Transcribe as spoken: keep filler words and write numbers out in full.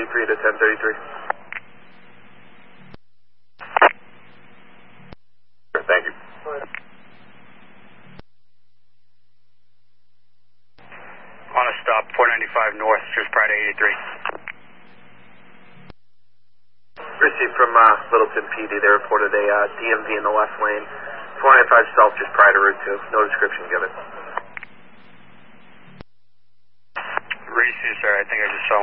eighty-three to ten thirty-three. Thank you. On a stop, four ninety-five north, just prior to eighty-three. Received from uh, Littleton P D. They reported a uh, D M V in the left lane. four ninety-five south, just prior to Route two. No description given. Racing, sir. I think I just saw